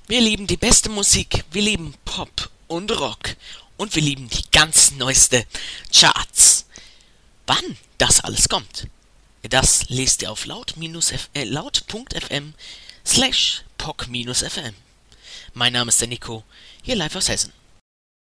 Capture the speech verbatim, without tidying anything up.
Wir lieben die beste Musik, wir lieben Pop und Rock und wir lieben die ganz neueste Charts. Wann das alles kommt, das lest ihr auf laut-f äh, laut.fm slash poc-fm. Mein Name ist der Nico, hier live aus Hessen.